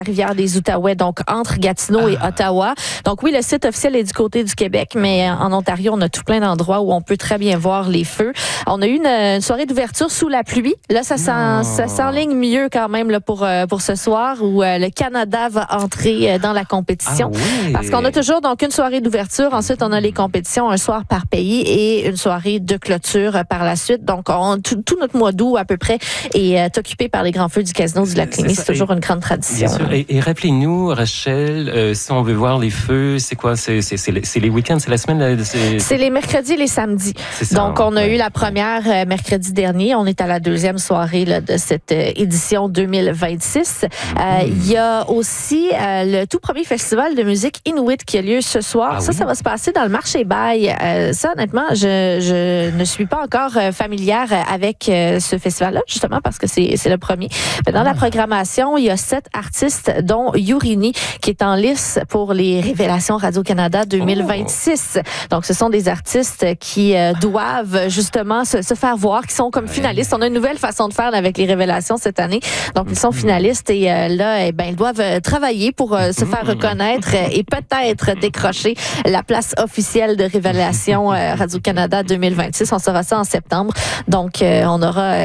Rivière des Outaouais, donc entre Gatineau et Ottawa. Donc oui, le site officiel est du côté du Québec, mais en Ontario, on a tout plein d'endroits où on peut très bien voir les feux. On a eu une soirée d'ouverture sous la pluie. Là, ça s'enligne mieux quand même là, pour ce soir où le Canada va entrer dans la compétition. Oui. Parce qu'on a toujours donc une soirée d'ouverture. Ensuite, on a les compétitions un soir par pays et une soirée de clôture par la suite. Donc, tout notre mois d'août à peu près est occupé par les grands feux du Casino du Lac-Lémy. C'est toujours une grande tradition. Bien sûr. Et rappelez-nous, Rachel, si on veut voir les feux, c'est quoi? C'est les week-ends, c'est la semaine? C'est les mercredis et les samedis. Donc, on a eu la première mercredi dernier. On est à la deuxième soirée là, de cette édition 2026. Il y a aussi le tout premier festival de musique Inuit qui a lieu ce soir. Ça va se passer dans le marché Bail. Ça, honnêtement, je ne suis pas encore familière avec ce festival-là, justement parce que c'est le premier. Mais dans la programmation, il y a 7 artistes, dont Yurini, qui est en lice pour les Révélations Radio-Canada 2026. Donc, ce sont des artistes qui doivent justement se faire voir, qui sont comme finalistes. On a une nouvelle façon de faire avec les Révélations cette année. Donc, ils sont finalistes et là, ils doivent travailler pour se faire reconnaître et peut-être décrocher la place officielle de Révélations Radio-Canada 2026. On saura ça en septembre. Donc, on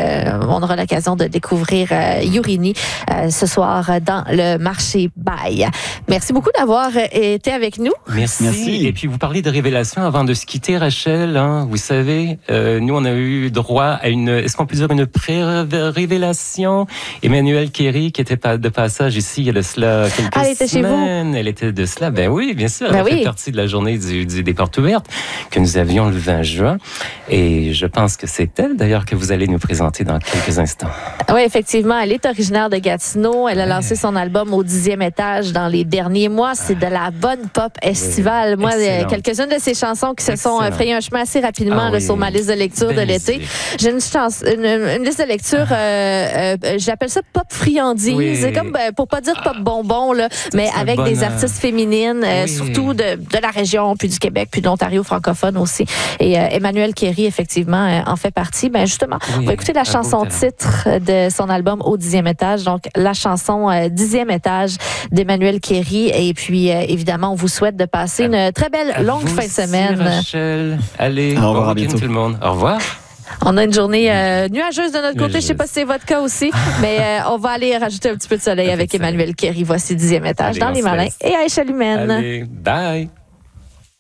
aura l'occasion de découvrir Yurini ce soir dans le marché Bail. Merci beaucoup d'avoir été avec nous. Merci. Et puis, vous parlez de révélation avant de se quitter, Rachel. Hein, vous savez, nous, on a eu droit à est-ce qu'on peut dire une pré-révélation? Emmanuelle Kéry, qui était de passage ici il y a de cela quelques semaines. Elle était chez vous? Elle était de cela. Ben oui, bien sûr. Elle fait partie de la journée des portes ouvertes que nous avions le 20 juin. Et je pense que c'est elle, d'ailleurs, que vous allez nous présenter dans quelques instants. Oui, effectivement. Elle est originaire de Gatineau. Elle a lancé son album au 10e étage dans les derniers mois. C'est de la bonne pop estivale. Moi, quelques-unes de ses chansons qui se sont frayées un chemin assez rapidement là, sur ma liste de lecture de l'été. J'ai une liste de lecture, j'appelle ça pop friandise. C'est comme, pour pas dire pop bonbon, là, mais avec des artistes féminines, surtout de la région, puis du Québec, puis de l'Ontario francophone aussi. Et Emmanuelle Kéry, effectivement, en fait partie. Ben justement, on va écouter la chanson titre de son album Au 10e étage. Donc, la chanson 10e étage d'Emmanuelle Kéry. Et puis, évidemment, on vous souhaite de passer une très belle longue fin de semaine. Rachel. Allez, au revoir, à bientôt tout le monde. Au revoir. On a une journée nuageuse de notre côté. Je ne sais pas si c'est votre cas aussi, mais on va aller rajouter un petit peu de soleil avec Emmanuelle Kéry. Voici 10e étage dans Les Malins et Aïcha Lumène. Allez, bye.